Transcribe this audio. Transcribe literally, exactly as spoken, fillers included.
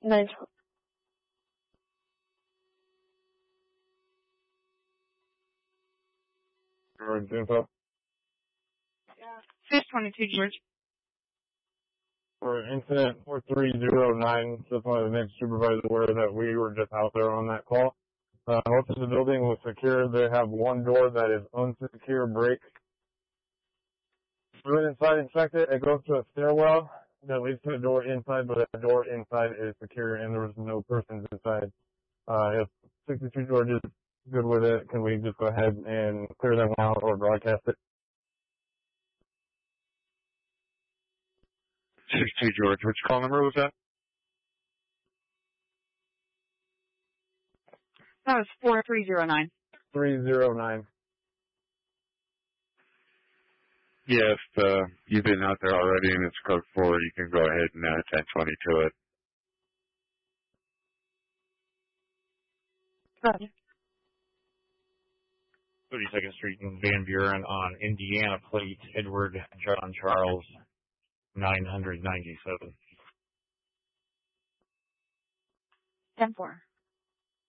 Nine. George, info. six twenty-two, George. For incident four three zero nine, just wanted to make supervisor aware that we were just out there on that call. Uh, most of the building was secure. They have one door that is unsecure break. We went inside and checked it. It goes to a stairwell that leads to a door inside, but the door inside is secure and there was no persons inside. Uh, if sixty-two George is good with it, can we just go ahead and clear them out or broadcast it? sixty-two George, which call number was that? That was four three zero nine. three zero nine. Yeah, if uh, you've been out there already and it's code four, you can go ahead and add ten twenty to it. Roger. thirty-second Street in Van Buren on Indiana plate, Edward John Charles, nine hundred ninety-seven. ten four.